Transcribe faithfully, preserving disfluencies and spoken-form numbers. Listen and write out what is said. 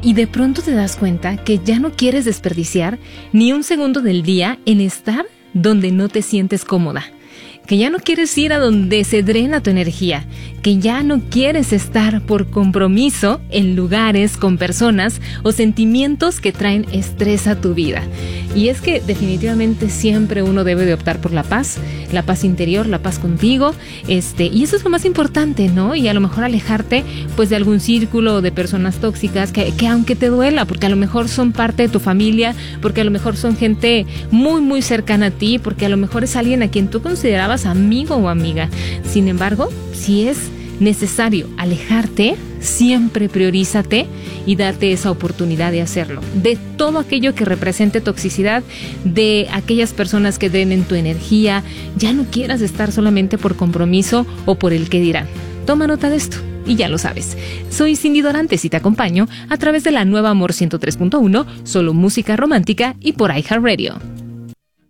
y de pronto te das cuenta que ya no quieres desperdiciar ni un segundo del día en estar donde no te sientes cómoda, que ya no quieres ir a donde se drena tu energía, que ya no quieres estar por compromiso en lugares con personas o sentimientos que traen estrés a tu vida. Y es que definitivamente siempre uno debe de optar por la paz, la paz interior, la paz contigo, este, y eso es lo más importante, ¿no? Y a lo mejor alejarte pues de algún círculo de personas tóxicas que, que aunque te duela, porque a lo mejor son parte de tu familia, porque a lo mejor son gente muy muy cercana a ti, porque a lo mejor es alguien a quien tú considerabas amigo o amiga. Sin embargo, si es necesario alejarte, siempre priorízate y date esa oportunidad de hacerlo. De todo aquello que represente toxicidad, de aquellas personas que drenen tu energía, ya no quieras estar solamente por compromiso o por el que dirán. Toma nota de esto y ya lo sabes. Soy Cindy Dorantes y te acompaño a través de la nueva Amor ciento tres punto uno, solo música romántica y por iHeartRadio.